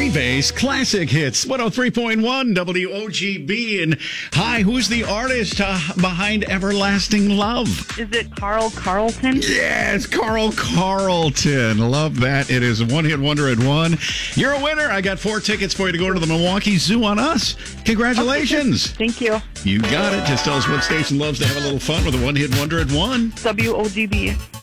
Bay-based classic hits, 103.1 WOGB. And hi, who's the artist behind Everlasting Love? Is it Carl Carlton? Yeah, it's Carl Carlton. Love that. It is a one-hit wonder at one. You're a winner. I got 4 tickets for you to go to the Milwaukee Zoo on us. Congratulations. Thank you. You got it. Just tell us what station loves to have a little fun with a one-hit wonder at one. WOGB.